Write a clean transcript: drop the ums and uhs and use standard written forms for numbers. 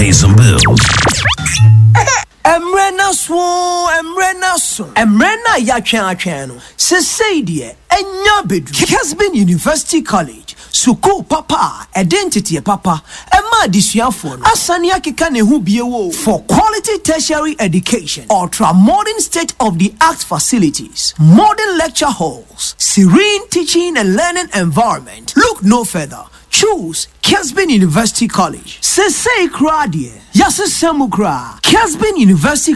pay some bills. Emrena so. Emrena yatwano. Sesei enya bedu. Kesbin University College. Suku papa, identity papa. Emma disuafo no. Asani akeka ne hu biewo for quality tertiary education. Ultra modern state-of-the-art facilities. Modern lecture halls. Serene teaching and learning environment. Look no further. Choose Kesbin University College. Sesei kra die. Yasesemu kra. Kesbin University